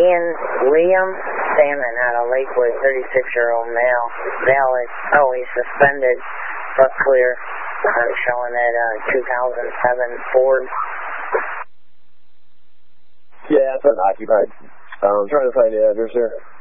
Ian Liam Salmon out of Lakewood, 36-year-old male. Valid. Oh, he's suspended, but clear. Showing that 2007 Ford. Yeah, it's unoccupied. I'm trying to find the address here.